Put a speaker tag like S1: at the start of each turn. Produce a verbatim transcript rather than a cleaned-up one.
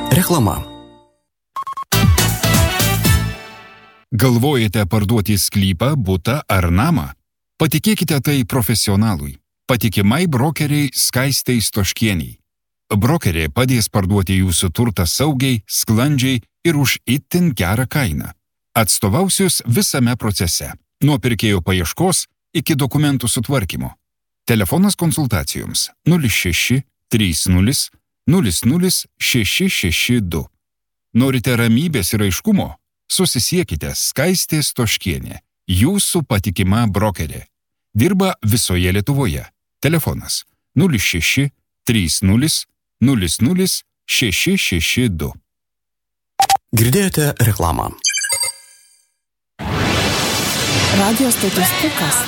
S1: Reklama.
S2: Galvojate parduoti sklypą, butą ar namą? Patikėkite tai profesionalui. Patikimai brokeriai Skaistei Stoškieniai. Brokerė padės parduoti jūsų turtą saugiai, sklandžiai ir už itin gerą kainą. Atstovausius visame procese, nuo pirkėjo paieškos iki dokumentų sutvarkymo. Telefonas konsultacijoms nulis šeši trys nulis nulis nulis šeši šeši du. Norite ramybės ir aiškumo? Susisiekite Skaistė Stoškienė, jūsų patikima brokerė. Dirba visoje Lietuvoje. Telefonas nulis šeši trys nulis nulis nulis šeši šeši du.
S1: Girdėjote reklamą.
S3: Radio stotis Pikas.